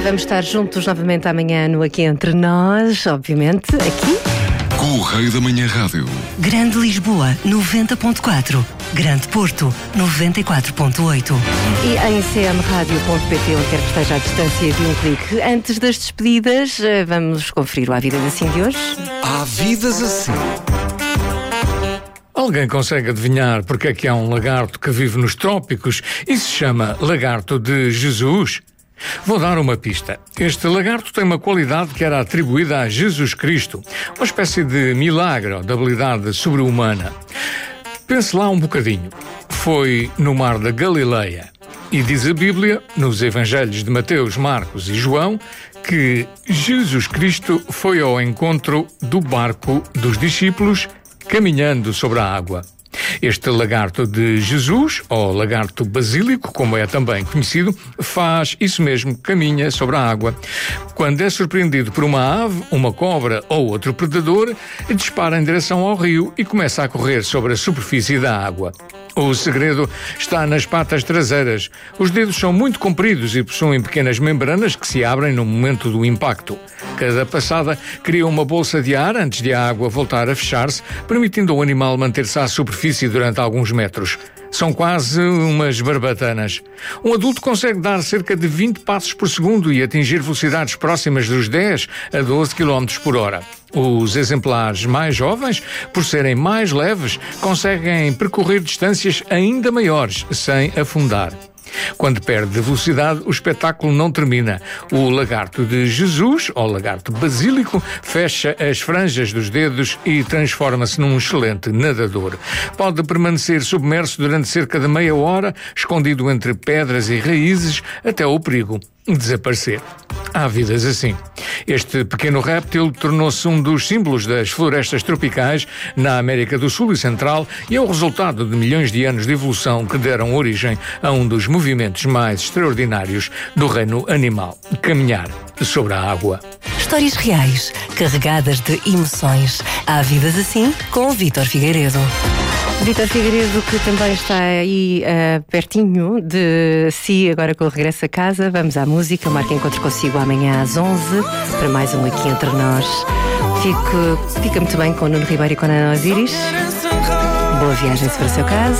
Vamos estar juntos novamente amanhã no Aqui Entre Nós, obviamente, aqui. Correio da Manhã Rádio. Grande Lisboa, 90.4. Grande Porto, 94.8. E em cmradio.pt, onde quer que esteja à distância de um clique. Antes das despedidas, vamos conferir o A Vidas Assim de hoje. Há vidas assim. Alguém consegue adivinhar porque é que há um lagarto que vive nos trópicos e se chama lagarto de Jesus? Vou dar uma pista. Este lagarto tem uma qualidade que era atribuída a Jesus Cristo, uma espécie de milagre ou de habilidade sobre-humana. Pense lá um bocadinho. Foi no mar da Galileia. E diz a Bíblia, nos Evangelhos de Mateus, Marcos e João, que Jesus Cristo foi ao encontro do barco dos discípulos caminhando sobre a água. Este lagarto de Jesus, ou lagarto basílico, como é também conhecido, faz isso mesmo, caminha sobre a água. Quando é surpreendido por uma ave, uma cobra ou outro predador, dispara em direção ao rio e começa a correr sobre a superfície da água. O segredo está nas patas traseiras. Os dedos são muito compridos e possuem pequenas membranas que se abrem no momento do impacto. Cada passada cria uma bolsa de ar antes de a água voltar a fechar-se, permitindo ao animal manter-se à superfície durante alguns metros. São quase umas barbatanas. Um adulto consegue dar cerca de 20 passos por segundo e atingir velocidades próximas dos 10 a 12 km por hora. Os exemplares mais jovens, por serem mais leves, conseguem percorrer distâncias ainda maiores sem afundar. Quando perde velocidade, o espetáculo não termina. O lagarto de Jesus, ou lagarto basílico, fecha as franjas dos dedos e transforma-se num excelente nadador. Pode permanecer submerso durante cerca de meia hora, escondido entre pedras e raízes, até o perigo desaparecer. Há vidas assim. Este pequeno réptil tornou-se um dos símbolos das florestas tropicais na América do Sul e Central e é o resultado de milhões de anos de evolução que deram origem a um dos movimentos mais extraordinários do reino animal: caminhar sobre a água. Histórias reais, carregadas de emoções. Há vidas assim com o Vítor Figueiredo. Vítor Figueiredo, que também está aí pertinho de si, agora com o regresso a casa. Vamos à música. Marca encontro consigo amanhã às 11 para mais um Aqui Entre Nós. Fica muito bem com o Nuno Ribeiro e com a Ana Osiris. Boa viagem para o seu caso.